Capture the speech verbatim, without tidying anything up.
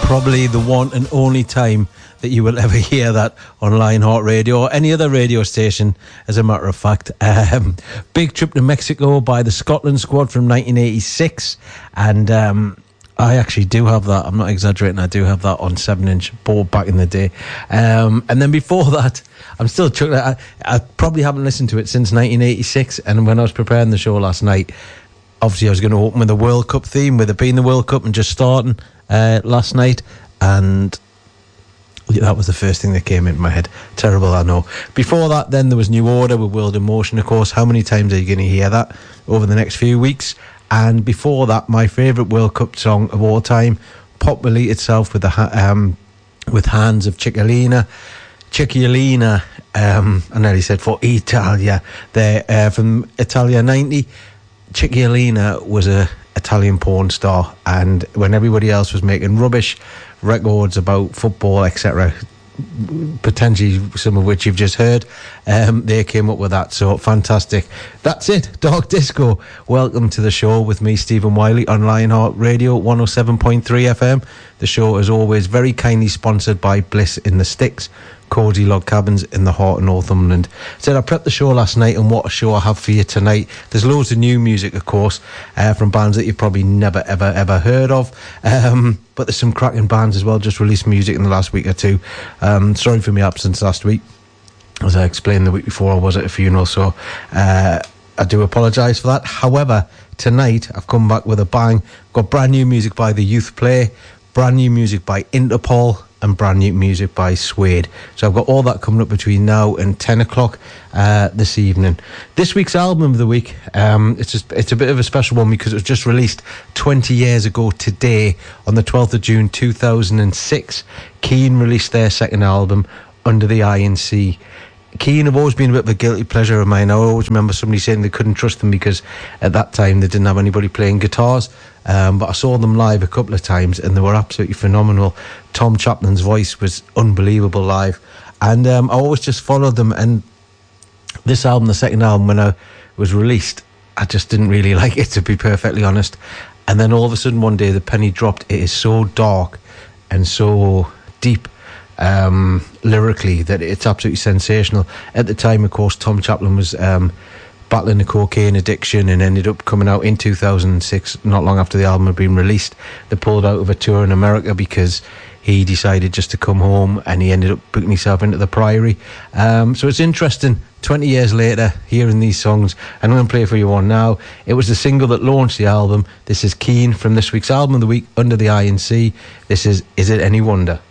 Probably the one and only time that you will ever hear that on Lionheart Radio or any other radio station, as a matter of fact. Um, Big Trip to Mexico by the Scotland Squad from nineteen eighty-six. And um, I actually do have that. I'm not exaggerating. I do have that on seven inch board back in the day. Um, and then before that, I'm still chuckling. I, I probably haven't listened to it since nineteen eighty-six. And when I was preparing the show last night, obviously I was going to open with the World Cup theme, with it being the World Cup and just starting uh, last night. And that was the first thing that came into my head. Terrible, I know. Before that, then, there was New Order with World in Motion, of course. How many times are you going to hear that over the next few weeks? And before that, my favourite World Cup song of all time, Pop Will Eat Itself with the ha- um, with Hands of Cicciolina. Cicciolina, um, I nearly said for Italia. They're uh, from Italia ninety. Cicciolina was a Italian porn star, and when everybody else was making rubbish records about football, etc., potentially some of which you've just heard, um, they came up with that. So fantastic. That's it. Dark Disco. Welcome to the show with me, Stephen Wiley, on Lionheart Radio one oh seven point three F M. The show, as always, very kindly sponsored by Bliss in the Sticks, Cosy Log Cabins in the heart of Northumberland. Said I prepped the show last night, and what a show I have for you tonight. There's loads of new music, of course, uh, from bands that you've probably never, ever, ever heard of. Um, but there's some cracking bands as well, just released music in the last week or two. Um, sorry for my absence last week. As I explained the week before, I was at a funeral, so uh, I do apologise for that. However, tonight I've come back with a bang. Got brand new music by The Youth Play, brand new music by Interpol, and brand new music by Suede. So I've got all that coming up between now and ten o'clock uh, this evening. This week's album of the week, um, it's just, it's a bit of a special one because it was just released twenty years ago today, on the twelfth of June two thousand six. Keane released their second album, Under the I N C. Keane have always been a bit of a guilty pleasure of mine. I always remember somebody saying they couldn't trust them because at that time they didn't have anybody playing guitars. Um, but I saw them live a couple of times and they were absolutely phenomenal. Tom Chaplin's voice was unbelievable live. And um, I always just followed them. And this album, the second album, when I was released, I just didn't really like it, to be perfectly honest. And then all of a sudden one day the penny dropped. It is so dark and so deep um, lyrically that it's absolutely sensational. At the time, of course, Tom Chaplin was um, battling a cocaine addiction and ended up coming out in two thousand six, not long after the album had been released. They pulled out of a tour in America because he decided just to come home, and he ended up booking himself into the Priory. Um, so it's interesting, twenty years later, hearing these songs. I'm going to play for you one now. It was the single that launched the album. This is Keane from this week's album of the week, Under the I N C. This is Is It Any Wonder?